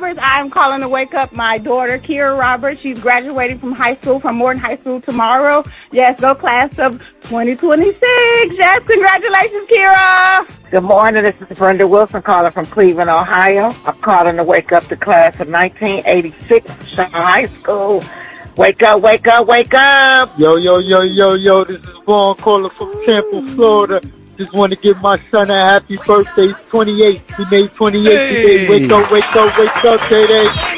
Roberts. I'm calling to wake up my daughter, Kira Roberts. She's graduating from high school, from Morton High School tomorrow. Yes, go class of 2026. Yes, congratulations, Kira. Good morning. This is Brenda Wilson calling from Cleveland, Ohio. I'm calling to wake up the class of 1986 Shaw High School. Wake up, wake up, wake up. Yo. This is Vaughn calling from Tampa, Florida. Just want to give my son a happy birthday. He's 28. He made 28 today. Wake up, Day-Day.